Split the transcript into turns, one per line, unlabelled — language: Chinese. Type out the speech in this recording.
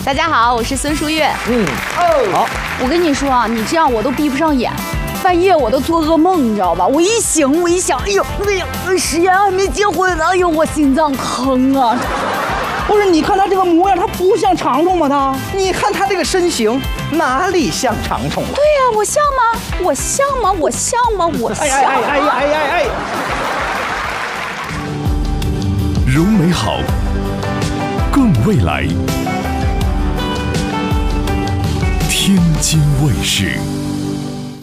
大家好，我是孙淑月。
好，
我跟你说啊，你这样我都闭不上眼，半夜我都做噩梦，你知道吧？我一醒，我一想，哎呦，石岩还没结婚呢，哎呦，我心脏疼啊！
不是，你看他这个模样，他不像长虫吗？他，你看他这个身形，哪里像长虫啊？
对呀，我像吗？我像吗？我像吗？我像。
哎！
如美好，更未来。天津卫视。